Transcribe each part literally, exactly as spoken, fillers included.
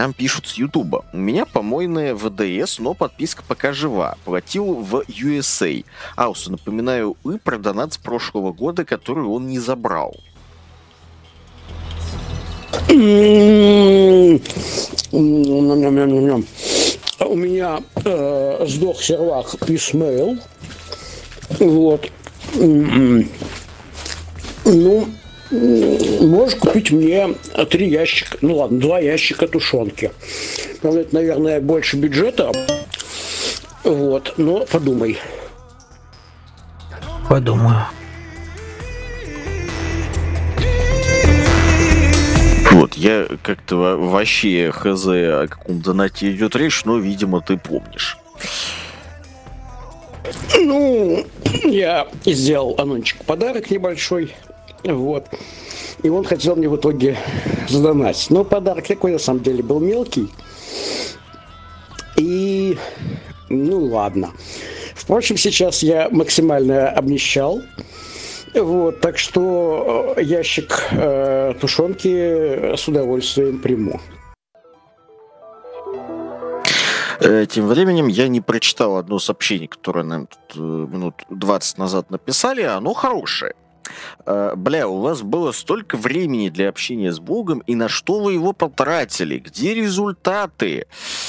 нам пишут с Ютуба. У меня помойная ВДС, но подписка пока жива. Платил в ю эс эй. Аусу, напоминаю, и про донат с прошлого года, который он не забрал. У меня э, сдох сервак Писмейл. Вот. Ну, можешь купить мне три ящика, ну ладно, два ящика тушенки. Правда, это, наверное, больше бюджета. Вот, но подумай. Подумаю. Вот, я как-то вообще хз, о каком донате идет речь, но, видимо, ты помнишь. Ну, я сделал Анончику подарок небольшой, вот, и он хотел мне в итоге задонатить. Но подарок такой, на самом деле, был мелкий, и, ну, ладно. Впрочем, сейчас я максимально обнищал. Вот, так что ящик э, тушенки с удовольствием приму. Тем временем я не прочитал одно сообщение, которое нам тут минут двадцать назад написали, оно хорошее. Бля, у вас было столько времени для общения с Богом, и на что вы его потратили? Где результаты?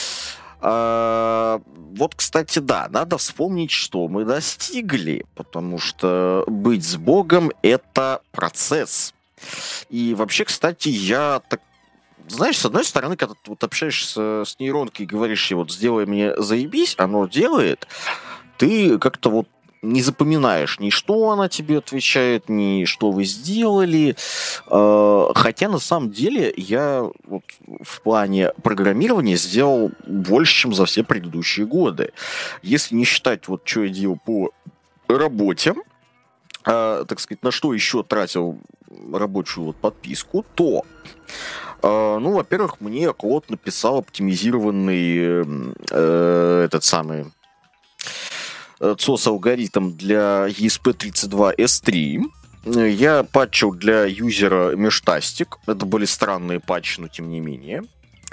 А, вот, кстати, да, надо вспомнить, что мы достигли, потому что быть с Богом — это процесс. И вообще, кстати, я так, знаешь, с одной стороны, когда ты вот общаешься с нейронкой и говоришь ей, вот, сделай мне заебись, оно делает, ты как-то вот не запоминаешь ни что она тебе отвечает, ни что вы сделали. Хотя на самом деле я вот в плане программирования сделал больше, чем за все предыдущие годы. Если не считать, вот что я делал по работе, так сказать, на что еще тратил рабочую вот подписку, то, ну, во-первых, мне Клод написал оптимизированный э, этот самый цос-алгоритм для и эс пи тридцать два эс три. Я патчил для юзера Мештастик. Это были странные патчи, но тем не менее.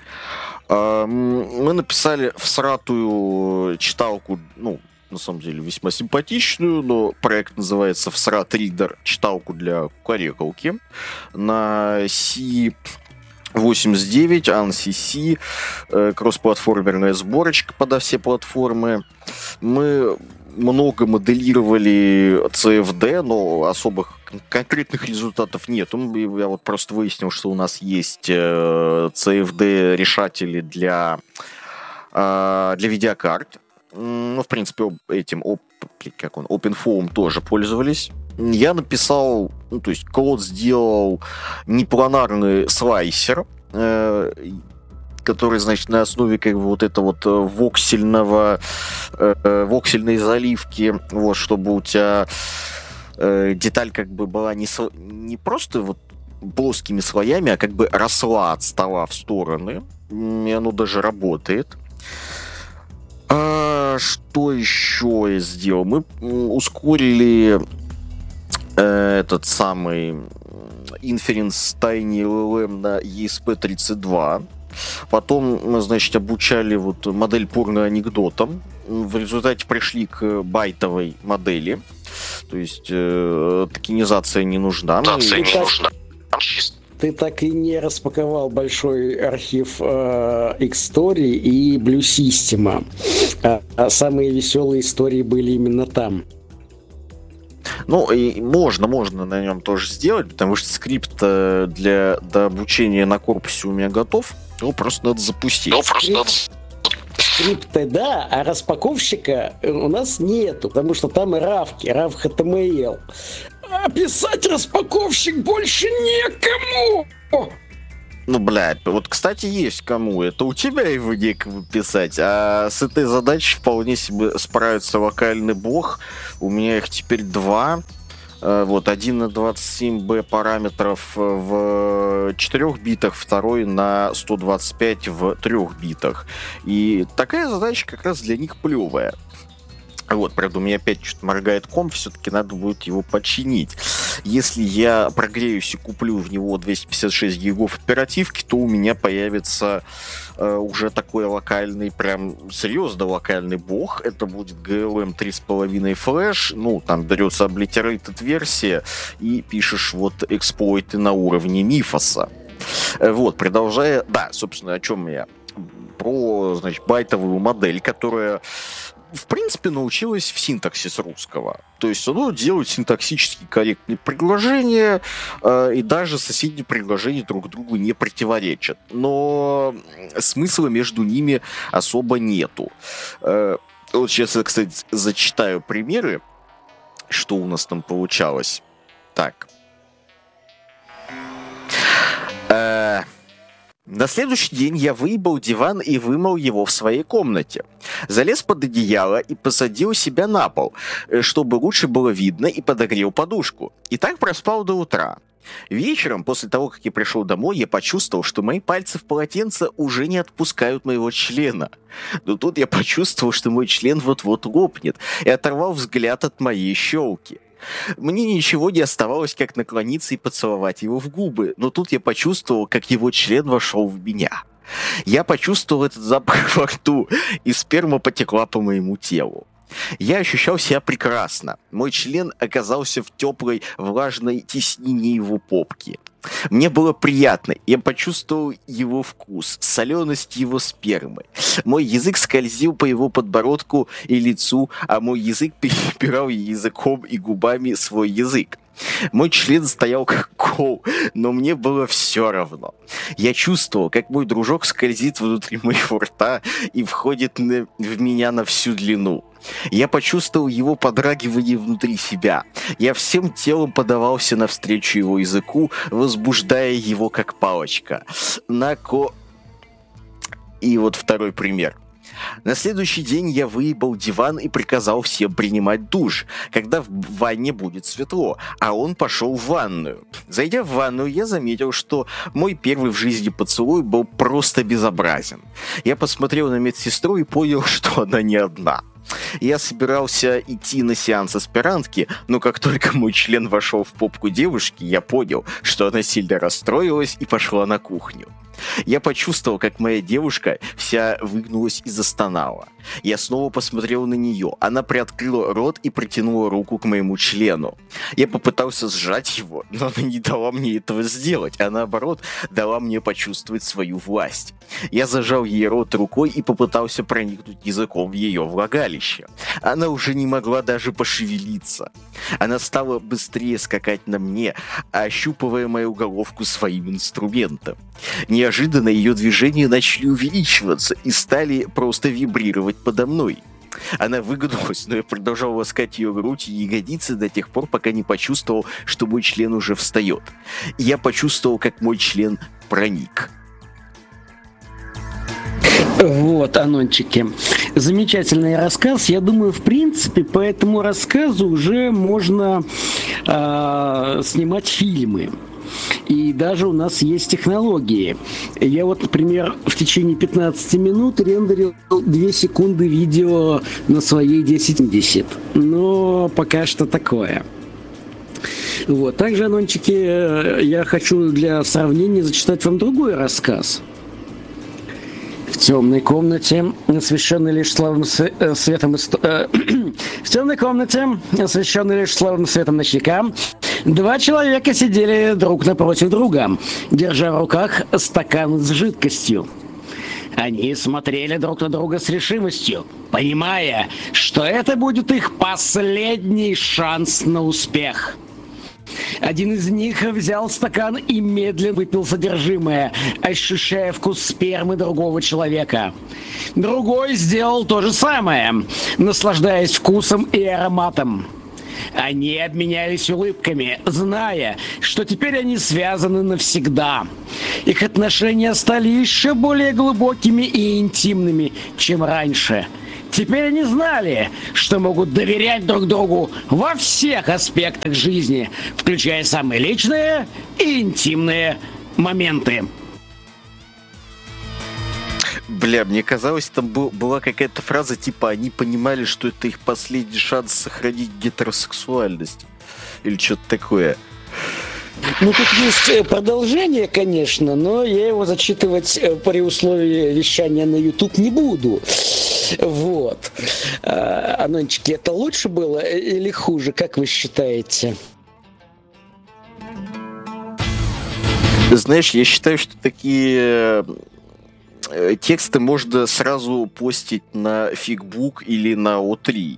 Мы написали всратую читалку, ну, на самом деле, весьма симпатичную, но проект называется Всрат Ридер, читалку для кукарекалки на си восемьдесят девять, анси си, кроссплатформерная сборочка подо все платформы. Мы много моделировали си эф ди, но особых конкретных результатов нет. Я вот просто выяснил, что у нас есть си эф ди-решатели для, для видеокарт. Ну, в принципе, этим как он, OpenFOAM тоже пользовались. Я написал, ну, то есть Клод сделал непланарный слайсер, э, который, значит, на основе как бы вот этого вот воксельного, э, воксельной заливки, вот, чтобы у тебя э, деталь как бы была не, со, не просто вот плоскими слоями, а как бы росла от стола в стороны, и оно даже работает. А, что еще я сделал? Мы ускорили э, этот самый Inference Tiny эл эл эм на и эс пи тридцать два. Потом мы, значит, обучали вот модель порно-анекдотам. В результате пришли к байтовой модели. То есть э, токенизация не нужна. Токенизация не нужна. Ты так и не распаковал большой архив э, X-Story и Blue System. А, а самые веселые истории были именно там. Ну, и можно, можно на нем тоже сделать, потому что скрипт для, для обучения на корпусе у меня готов. Его просто надо запустить. Ну, просто надо... Скрипты, да, а распаковщика у нас нету, потому что там и равки, рав эйч ти эм эл. А писать распаковщик больше некому! Ну, блядь, вот, кстати, есть кому. Это у тебя его некому писать. А с этой задачей вполне себе справится локальный бог. У меня их теперь два. Вот, один на двадцать семь бэ параметров в четырёх битах, второй на сто двадцать пять в трёх битах. И такая задача как раз для них плевая. Вот, правда, у меня опять что-то моргает комп, все-таки надо будет его починить. Если я прогреюсь и куплю в него двести пятьдесят шесть гигов оперативки, то у меня появится э, уже такой локальный, прям серьезно локальный бог. Это будет джи эл эм три с пять флэш, ну, там берется obliterated версия, и пишешь вот эксплойты на уровне Мифоса. Вот, продолжая... Да, собственно, о чем я? Про, значит, байтовую модель, которая... в принципе, научилась в синтаксис русского. То есть оно делает синтаксически корректные предложения, э, и даже соседние предложения друг другу не противоречат. Но смысла между ними особо нету. Э, вот сейчас я, кстати, зачитаю примеры, что у нас там получалось. Так. Э, На следующий день я выебал диван и вымыл его в своей комнате. Залез под одеяло и посадил себя на пол, чтобы лучше было видно, и подогрел подушку. И так проспал до утра. Вечером, после того, как я пришел домой, я почувствовал, что мои пальцы в полотенце уже не отпускают моего члена. Но тут я почувствовал, что мой член вот-вот лопнет, и оторвал взгляд от моей щелки. Мне ничего не оставалось, как наклониться и поцеловать его в губы, но тут я почувствовал, как его член вошел в меня. Я почувствовал этот запах во рту, и сперма потекла по моему телу. Я ощущал себя прекрасно. Мой член оказался в теплой, влажной теснине его попки. Мне было приятно. Я почувствовал его вкус, соленость его спермы. Мой язык скользил по его подбородку и лицу, а мой язык перебирал языком и губами свой язык. Мой член стоял как кол, но мне было все равно. Я чувствовал, как мой дружок скользит внутри моего рта и входит на, в меня на всю длину. Я почувствовал его подрагивание внутри себя. Я всем телом подавался навстречу его языку, возбуждая его как палочка. Нако... И вот второй пример. На следующий день я выебал диван и приказал всем принимать душ, когда в ванне будет светло, а он пошел в ванную. Зайдя в ванную, я заметил, что мой первый в жизни поцелуй был просто безобразен. Я посмотрел на медсестру и понял, что она не одна. Я собирался идти на сеанс аспирантки, но как только мой член вошел в попку девушки, я понял, что она сильно расстроилась и пошла на кухню. Я почувствовал, как моя девушка вся выгнулась и застонала. Я снова посмотрел на нее. Она приоткрыла рот и протянула руку к моему члену. Я попытался сжать его, но она не дала мне этого сделать, а наоборот, дала мне почувствовать свою власть. Я зажал ей рот рукой и попытался проникнуть языком в ее влагалище. Она уже не могла даже пошевелиться. Она стала быстрее скакать на мне, ощупывая мою головку своим инструментом. Неожиданно ее движения начали увеличиваться и стали просто вибрировать подо мной. Она выгнулась, но я продолжал ласкать ее грудь и ягодицы до тех пор, пока не почувствовал, что мой член уже встает. И я почувствовал, как мой член проник. Вот, Анончики. Замечательный рассказ. Я думаю, в принципе, по этому рассказу уже можно э, снимать фильмы. И даже у нас есть технологии. Я вот, например, в течение пятнадцати минут рендерил две секунды видео на своей десять семьдесят. Но пока что такое. Вот. Также, Анончики, я хочу для сравнения зачитать вам другой рассказ. В темной комнате, освещенной лишь слабым светом... В темной комнате, освещенной лишь слабым светом ночника, два человека сидели друг напротив друга, держа в руках стакан с жидкостью. Они смотрели друг на друга с решимостью, понимая, что это будет их последний шанс на успех. Один из них взял стакан и медленно выпил содержимое, ощущая вкус спермы другого человека. Другой сделал то же самое, наслаждаясь вкусом и ароматом. Они обменялись улыбками, зная, что теперь они связаны навсегда. Их отношения стали еще более глубокими и интимными, чем раньше. Теперь они знали, что могут доверять друг другу во всех аспектах жизни, включая самые личные и интимные моменты. Бля, мне казалось, там был, была какая-то фраза, типа, они понимали, что это их последний шанс сохранить гетеросексуальность. Или что-то такое. Ну, тут есть продолжение, конечно, но я его зачитывать при условии вещания на YouTube не буду. Вот. А, Анончики, это лучше было или хуже, как вы считаете? Знаешь, я считаю, что такие тексты можно сразу постить на Фигбук или на О три.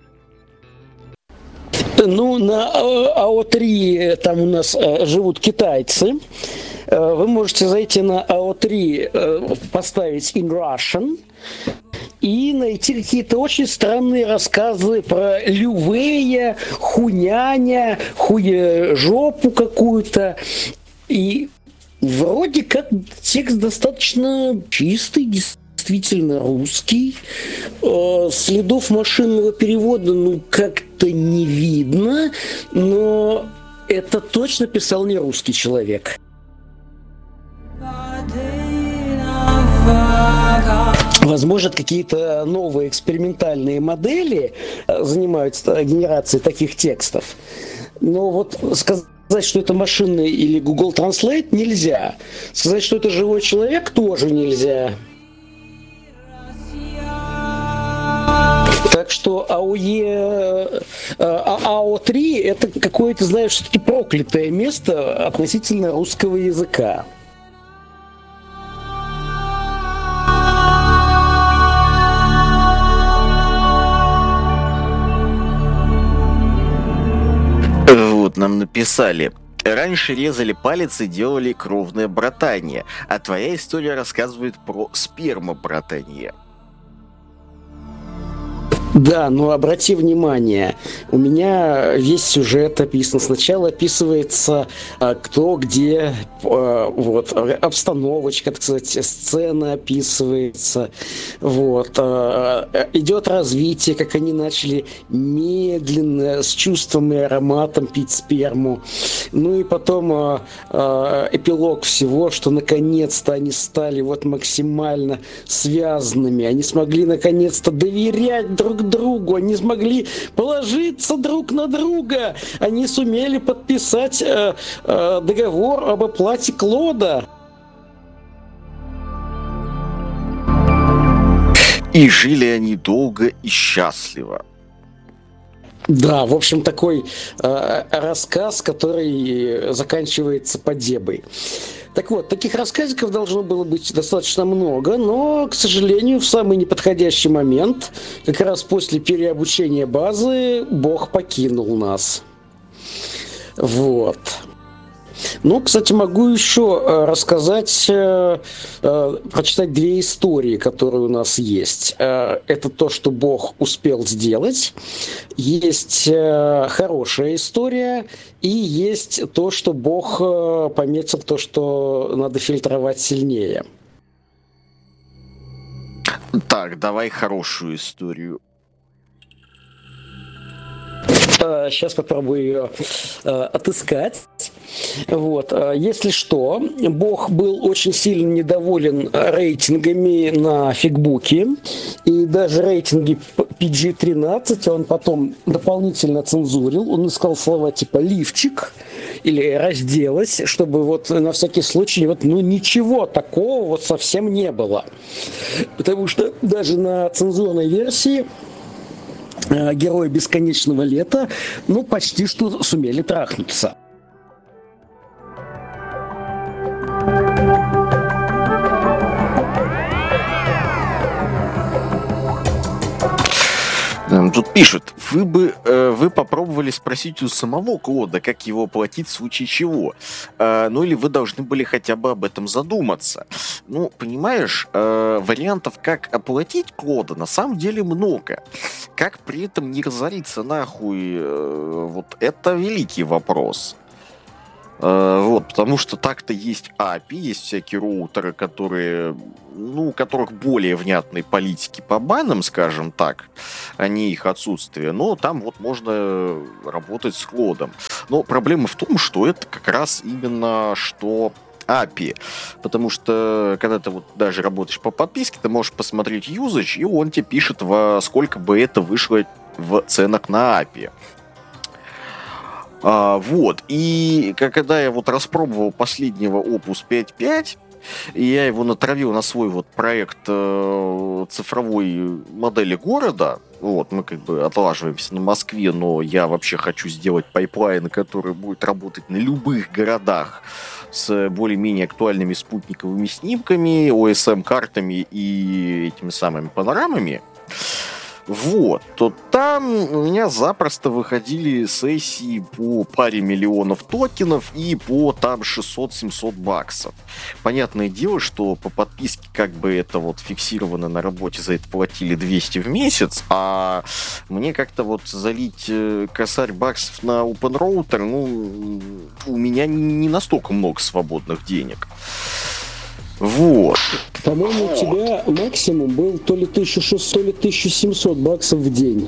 Ну, на А О три там у нас живут китайцы. Вы можете зайти на А О три, поставить in Russian и найти какие-то очень странные рассказы про Лювея, Хуняня, Хуежопу какую-то. И вроде как текст достаточно чистый, действительно русский. Следов машинного перевода, ну, как-то не видно, но это точно писал не русский человек. Возможно, какие-то новые экспериментальные модели занимаются генерацией таких текстов. Но вот сказать, что это машинный или Google Translate нельзя. Сказать, что это живой человек, тоже нельзя. Так что АОЕ, А О три это какое-то, знаешь, все-таки проклятое место относительно русского языка. Вот нам написали. Раньше резали палец и делали кровное братание, а твоя история рассказывает про спермобратание. Да, но обрати внимание, у меня весь сюжет описан. Сначала описывается, кто где, вот, обстановочка, так сказать, сцена описывается, вот, идет развитие, как они начали медленно, с чувством и ароматом пить сперму. Ну и потом эпилог всего, что наконец-то они стали вот максимально связанными, они смогли наконец-то доверять друг другу, они смогли положиться друг на друга, они сумели подписать э, э, договор об оплате Клода. И жили они долго и счастливо. Да, в общем, такой э, рассказ, который заканчивается подебой. Так вот, таких рассказиков должно было быть достаточно много, но, к сожалению, в самый неподходящий момент, как раз после переобучения базы, Бог покинул нас. Вот. Ну, кстати, могу еще э, рассказать, э, э, прочитать две истории, которые у нас есть. Э, это то, что Бог успел сделать. Есть э, хорошая история, и есть то, что Бог э, пометил, то, что надо фильтровать сильнее. Так, давай хорошую историю. Сейчас попробую ее э, отыскать. Вот. Если что, Бог был очень сильно недоволен рейтингами на Фигбуке. И даже рейтинги пи джи тринадцать он потом дополнительно цензурил. Он искал слова типа «лифчик» или «разделась», чтобы вот на всякий случай вот, ну, ничего такого вот совсем не было. Потому что даже на цензурной версии герои «Бесконечного лета», ну, почти что сумели трахнуться. Тут пишут, вы бы э, вы попробовали спросить у самого Клода, как его оплатить в случае чего. Э, ну или вы должны были хотя бы об этом задуматься. Ну, понимаешь, э, вариантов, как оплатить Клода, на самом деле много. Как при этом не разориться нахуй, э, вот это великий вопрос. Вот, потому что так-то есть эй пи ай, есть всякие роутеры, которые, ну, у которых более внятные политики по банам, скажем так, а не их отсутствие, но там вот можно работать с Клодом. Но проблема в том, что это как раз именно что эй пи ай, потому что когда ты вот даже работаешь по подписке, ты можешь посмотреть usage, и он тебе пишет, во сколько бы это вышло в ценах на эй пи ай. А, вот, и когда я вот распробовал последнего Opus пять точка пять, и я его натравил на свой вот проект э, цифровой модели города. Вот, мы как бы отлаживаемся на Москве, но я вообще хочу сделать пайплайн, который будет работать на любых городах с более-менее актуальными спутниковыми снимками, о эс эм-картами и этими самыми панорамами. Вот, то там у меня запросто выходили сессии по паре миллионов токенов и по там шестьсот-семьсот баксов. Понятное дело, что по подписке как бы это вот фиксировано на работе, за это платили двести в месяц, а мне как-то вот залить косарь баксов на OpenRouter, ну, у меня не настолько много свободных денег. Вот. По-моему, у тебя максимум был то ли тысяча шестьсот, то ли тысяча семьсот баксов в день.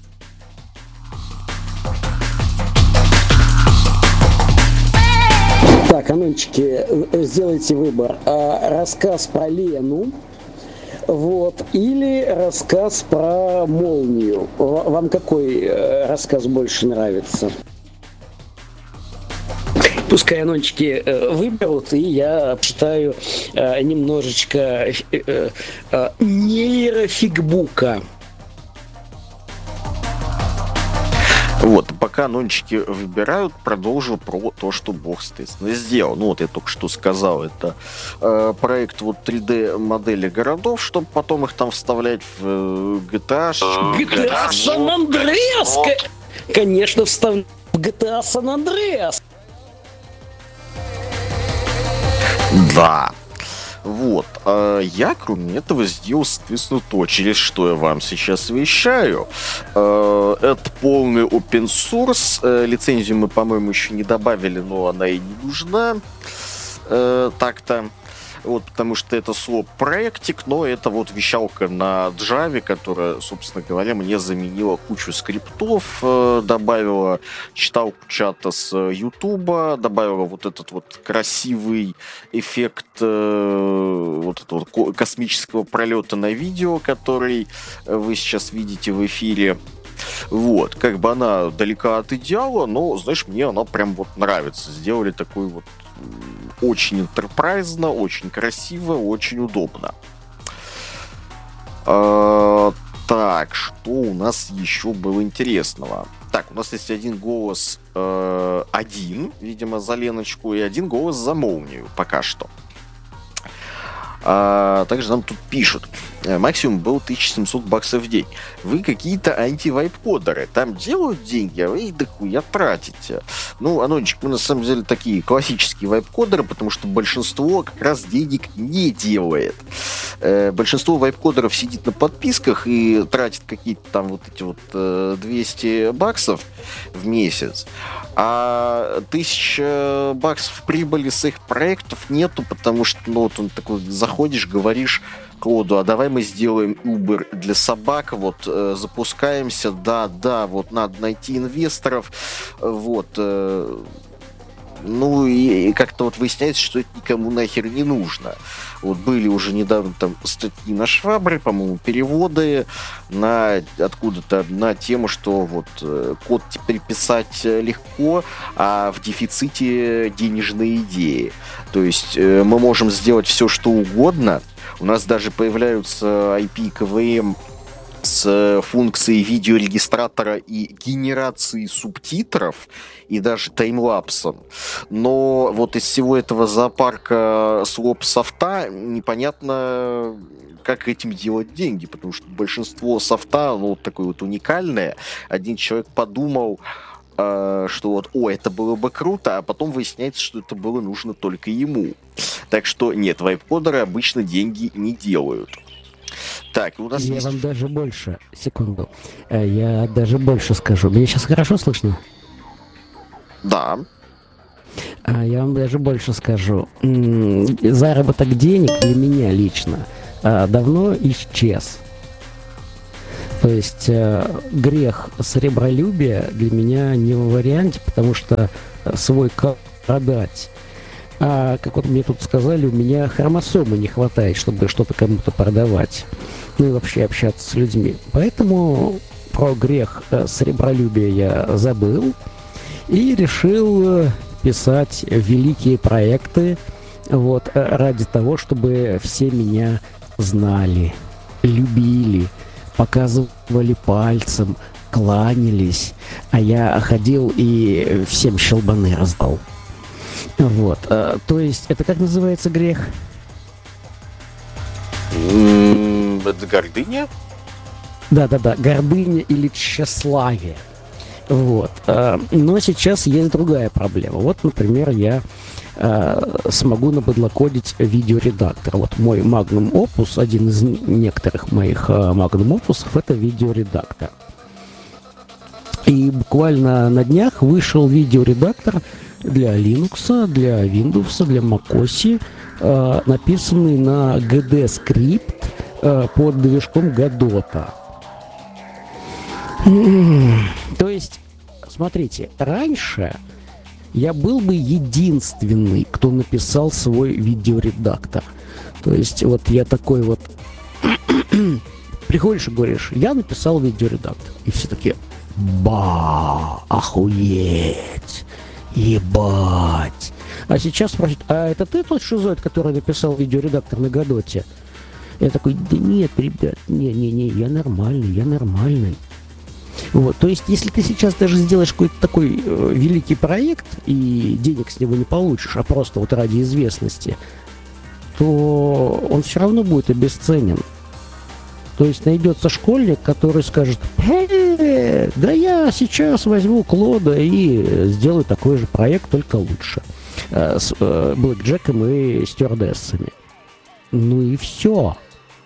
Так, Анончики, сделайте выбор. А, рассказ про Лену, вот, или рассказ про молнию. Вам какой рассказ больше нравится? Пускай анончики э, выберут, и я читаю э, немножечко э, э, э, нейрофигбука. Вот, пока анончики выбирают, продолжу про то, что Бог, соответственно, сделал. Ну, вот я только что сказал, это э, проект вот три дэ-модели городов, чтобы потом их там вставлять в э, джи ти эй. джи ти эй San Andreas! Конечно, вставлять в джи ти эй San Andreas! Да. Вот. А я, кроме этого, сделал, соответственно, то, через что я вам сейчас вещаю. Это полный open source. Лицензию мы, по-моему, еще не добавили, но она и не нужна. Так-то. Вот, потому что это слоп-проектик, но это вот вещалка на Java, которая, собственно говоря, мне заменила кучу скриптов, э, добавила читалку чата с Ютуба, добавила вот этот вот красивый эффект э, вот этого вот космического пролета на видео, который вы сейчас видите в эфире. Вот, как бы она далека от идеала, но, знаешь, мне она прям вот нравится. Сделали такой вот очень энтерпрайзно, очень красиво, очень удобно. А, так, что у нас еще было интересного? Так, у нас есть один голос, э, один, видимо, за Леночку, и один голос за молнию пока что. А также нам тут пишут. Максимум был тысяча семьсот баксов в день. Вы какие-то анти-вайп-кодеры. Там делают деньги, а вы их дохуя тратите. Ну, Анончик, мы на самом деле такие классические вайп-кодеры, потому что большинство как раз денег не делает. Э, большинство вайп-кодеров сидит на подписках и тратит какие-то там вот эти вот э, двести баксов в месяц. А тысяча баксов прибыли с их проектов нету, потому что, ну, вот он такой, заходишь, говоришь коду, а давай мы сделаем Uber для собак, вот, э, запускаемся, да, да, вот, надо найти инвесторов, вот, э, ну, и, и как-то вот выясняется, что это никому нахер не нужно. Вот были уже недавно там статьи на Швабре, по-моему, переводы на откуда-то на тему, что вот э, код теперь писать легко, а в дефиците денежные идеи. То есть э, мы можем сделать все, что угодно. У нас даже появляются ай пи кей ви эм с функцией видеорегистратора и генерации субтитров и даже таймлапсом. Но вот из всего этого зоопарка слоп-софта непонятно, как этим делать деньги, потому что большинство софта, ну, такое вот уникальное. Один человек подумал, что вот, о, это было бы круто, а потом выясняется, что это было нужно только ему. Так что нет, вайп-кодеры обычно деньги не делают. Так, у нас я есть... вам даже больше, секунду, я даже больше скажу. Меня сейчас хорошо слышно? Да. Я вам даже больше скажу. Заработок денег для меня лично давно исчез. То есть грех сребролюбия для меня не в варианте, потому что свой код продать А, как вот мне тут сказали, у меня хромосомы не хватает, чтобы что-то кому-то продавать. Ну и вообще общаться с людьми. Поэтому про грех сребролюбия я забыл и решил писать великие проекты вот, ради того, чтобы все меня знали, любили, показывали пальцем, кланялись, а я ходил и всем щелбаны раздал. Вот, а, то есть, это как называется грех? Это гордыня? Да-да-да, гордыня или тщеславие. Вот, а, но сейчас есть другая проблема. Вот, например, я а, смогу набыдлокодить видеоредактор. Вот мой Magnum Opus, один из некоторых моих а, Magnum Opus'ов, это видеоредактор. И буквально на днях вышел видеоредактор для Linux, для Windows, для macOS, э, написанный на джи ди скрипт э, под движком Godot. То есть, смотрите, раньше я был бы единственный, кто написал свой видеоредактор. То есть, вот я такой вот... Приходишь и говоришь, я написал видеоредактор. И все такие, ба, охуеть, ебать. А сейчас спросят, а это ты тот шизоид, который написал видеоредактор на Годоте? Я такой, да нет, ребят, не-не-не, я нормальный, я нормальный. Вот, то есть, если ты сейчас даже сделаешь какой-то такой э, великий проект и денег с него не получишь, а просто вот ради известности, то он все равно будет обесценен. То есть найдется школьник, который скажет, э, да я сейчас возьму Клода и сделаю такой же проект, только лучше. Э, с э, блэкджеком и стюардессами. Ну и все.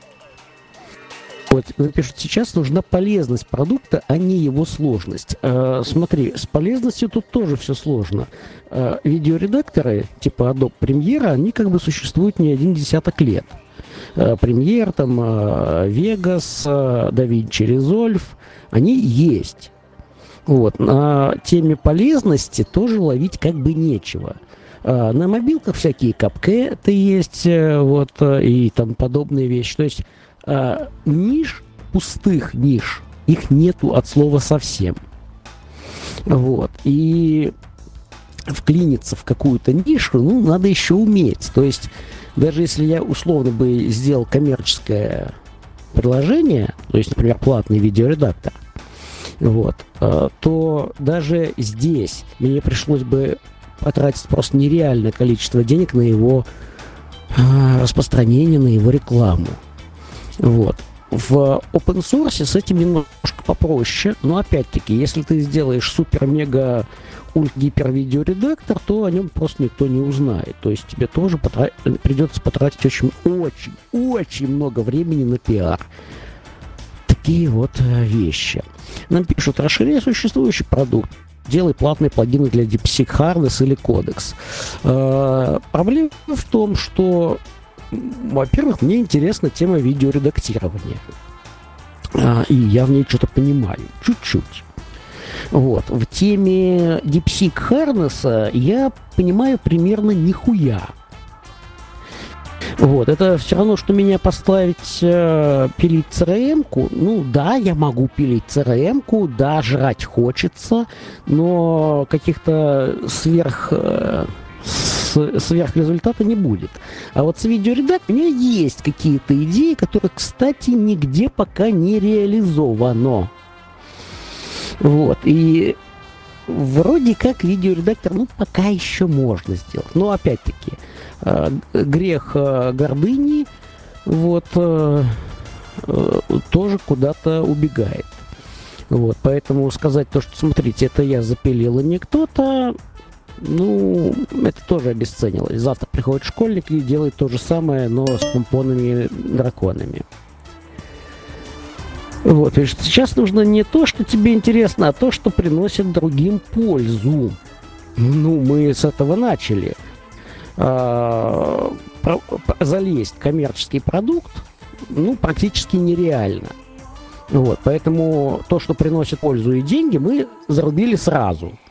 Вот, напишут, сейчас нужна полезность продукта, а не его сложность. Э, смотри, с полезностью тут тоже все сложно. Э, видеоредакторы типа Adobe Premiere, они как бы существуют не один десяток лет. Премьер, там, Vegas, DaVinci Resolve, они есть. Вот. На теме полезности тоже ловить как бы нечего. На мобилках всякие капкеты есть, вот, и там подобные вещи. То есть ниш, пустых ниш, их нету от слова совсем. Вот. И вклиниться в какую-то нишу, ну, надо еще уметь. То есть даже если я условно бы сделал коммерческое приложение, то есть, например, платный видеоредактор, вот, то даже здесь мне пришлось бы потратить просто нереальное количество денег на его распространение, на его рекламу. Вот. В open source с этим немножко попроще, но опять-таки, если ты сделаешь супер-мега ульт-гипер-видеоредактор, то о нем просто никто не узнает. То есть тебе тоже потра... придется потратить очень-очень-очень много времени на пиар. Такие вот вещи. Нам пишут, расширяй существующий продукт, делай платные плагины для DeepSeek Harness или Codex. Э-э- проблема в том, что, во-первых, мне интересна тема видеоредактирования. Э- и я в ней что-то понимаю. Чуть-чуть. Вот. В теме DeepSeek Harness я понимаю примерно нихуя. Вот. Это все равно, что меня поставить э, пилить си эр эм-ку. Ну да, я могу пилить си эр эм-ку, да, жрать хочется, но каких-то сверх... Э, сверхрезультата не будет. А вот с видеоредактором у меня есть какие-то идеи, которые, кстати, нигде пока не реализовано. Вот, и вроде как видеоредактор, ну, пока еще можно сделать. Но, опять-таки, э, грех э, гордыни, вот, э, э, тоже куда-то убегает. Вот, поэтому сказать то, что, смотрите, это я запилил, и не кто-то, ну, это тоже обесценилось. Завтра приходит школьник и делает то же самое, но с помпонами драконами. Вот, то есть сейчас нужно не то, что тебе интересно, а то, что приносит другим пользу. Ну, мы с этого начали. А, про, залезть в коммерческий продукт, ну, практически нереально. Вот, поэтому то, что приносит пользу и деньги, мы зарубили сразу.